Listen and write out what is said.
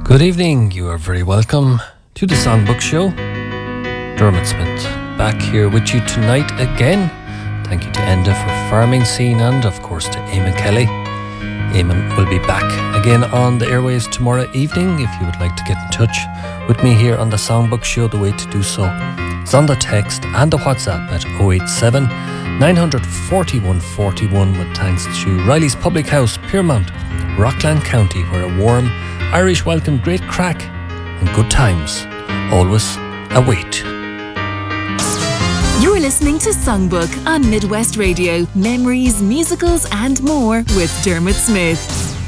Good evening, you are very welcome to the Songbook Show. Dermot Smith back here with you tonight again. Thank you to Enda for farming scene and of course to Eamon Kelly. Eamon will be back again on the airwaves tomorrow evening. If you would like to get in touch with me here on the Songbook Show, the way to do so is on the text and the WhatsApp at 087 941 41 with thanks to Riley's Public House, Piermount, Rockland County, where a warm Irish welcome, great crack and good times always await. You're listening to Songbook on Midwest Radio. Memories, musicals and more with Dermot Smith.